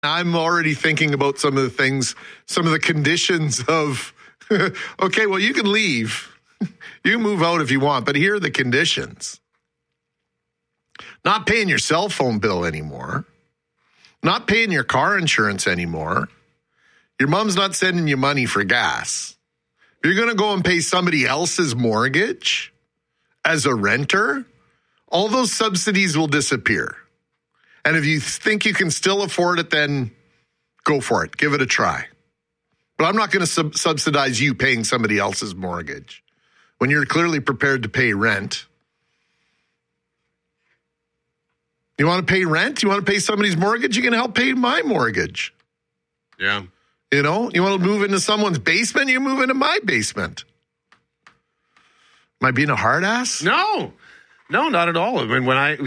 I'm already thinking about some of the things, some of the conditions of, okay, well, you can leave. You can move out if you want, but here are the conditions. Not paying your cell phone bill anymore. Not paying your car insurance anymore. Your mom's not sending you money for gas. You're going to go and pay somebody else's mortgage as a renter. All those subsidies will disappear. And if you think you can still afford it, then go for it. Give it a try. But I'm not going to subsidize you paying somebody else's mortgage when you're clearly prepared to pay rent. You want to pay rent? You want to pay somebody's mortgage? You can help pay my mortgage. Yeah. You know, you want to move into someone's basement? You move into my basement. Am I being a hard ass? No, not at all. I mean,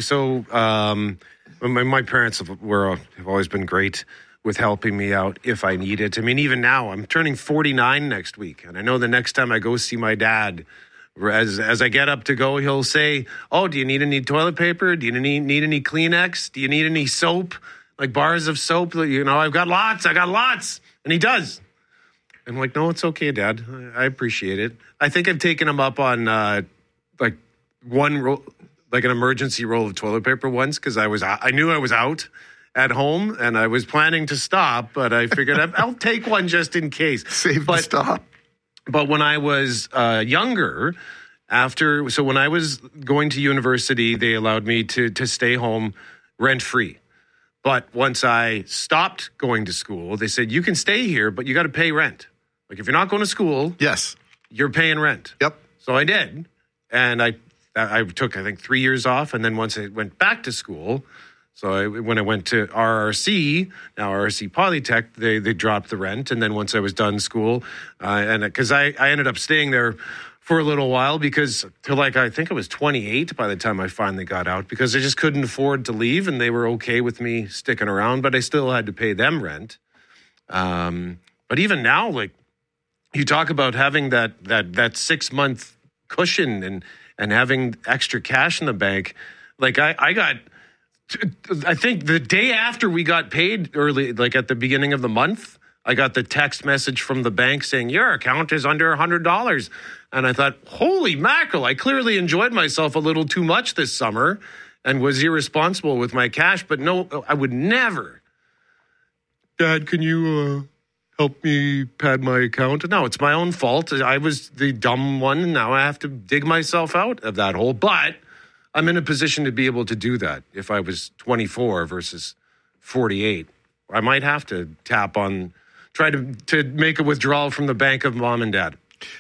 my parents have always been great with helping me out if I need it. I mean, even now, I'm turning 49 next week, and I know the next time I go see my dad, as I get up to go, he'll say, "Oh, do you need any toilet paper? Do you need any Kleenex? Do you need any soap? Like bars of soap? You know, I've got lots. And he does. I'm like, no, it's okay, Dad. I appreciate it. I think I've taken him up on like an emergency roll of toilet paper once because I knew I was out at home and I was planning to stop, but I figured I'll take one just in case. Stop. But when I was younger, when I was going to university, they allowed me to stay home rent-free. But once I stopped going to school, they said, you can stay here, but you got to pay rent. Like if you're not going to school, yes, you're paying rent. Yep. So I did. And I took, I think, 3 years off. And then once I went back to school, when I went to RRC, now RRC Polytech, they dropped the rent. And then once I was done school, because I ended up staying there for a little while because I think I was 28 by the time I finally got out because I just couldn't afford to leave and they were okay with me sticking around, but I still had to pay them rent. But even now, like you talk about having that 6-month cushion and having extra cash in the bank. Like I think the day after we got paid early, like at the beginning of the month, I got the text message from the bank saying, your account is under $100. And I thought, holy mackerel, I clearly enjoyed myself a little too much this summer and was irresponsible with my cash. But no, I would never. Dad, can you help me pad my account? No, it's my own fault. I was the dumb one. And now I have to dig myself out of that hole. But I'm in a position to be able to do that if I was 24 versus 48. I might have to try to make a withdrawal from the bank of mom and dad.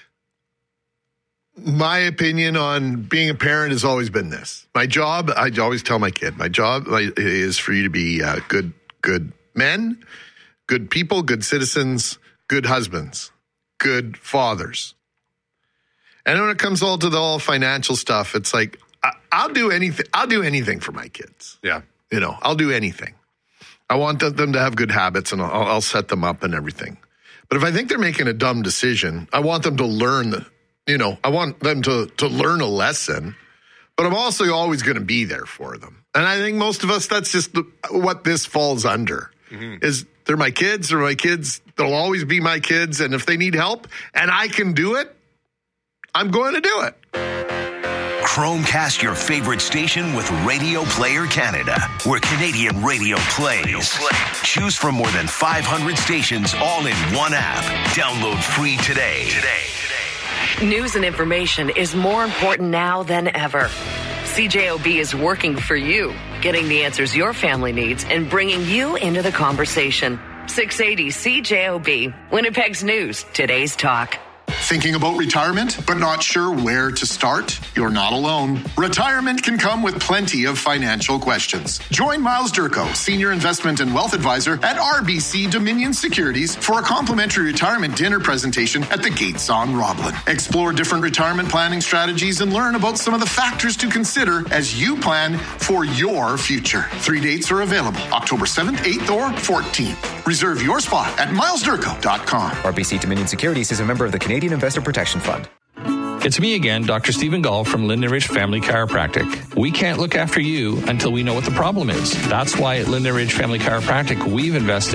My opinion on being a parent has always been this. My job, I always tell my kid, my job is for you to be good men, good people, good citizens, good husbands, good fathers. And when it comes to all financial stuff, it's like, I'll do anything. I'll do anything for my kids. Yeah. You know, I'll do anything. I want them to have good habits and I'll set them up and everything. But if I think they're making a dumb decision, I want them to learn, I want them to learn a lesson, but I'm also always going to be there for them. And I think most of us, that's just what this falls under, is they're my kids, they'll always be my kids. And if they need help and I can do it, I'm going to do it. Chromecast your favorite station with Radio Player Canada, where Canadian radio plays. Choose from more than 500 stations all in one app. Download free today. News and information is more important now than ever. CJOB is working for you, getting the answers your family needs and bringing you into the conversation. 680 CJOB, Winnipeg's News, today's talk. Thinking about retirement, but not sure where to start? You're not alone. Retirement can come with plenty of financial questions. Join Miles Durko, Senior Investment and Wealth Advisor at RBC Dominion Securities for a complimentary retirement dinner presentation at the Gates on Roblin. Explore different retirement planning strategies and learn about some of the factors to consider as you plan for your future. 3 dates are available, October 7th, 8th, or 14th. Reserve your spot at milesdurko.com. RBC Dominion Securities is a member of the Canadian Investor Protection Fund. It's me again, Dr. Stephen Gall from Linden Ridge Family Chiropractic. We can't look after you until we know what the problem is. That's why at Linden Ridge Family Chiropractic, we've invested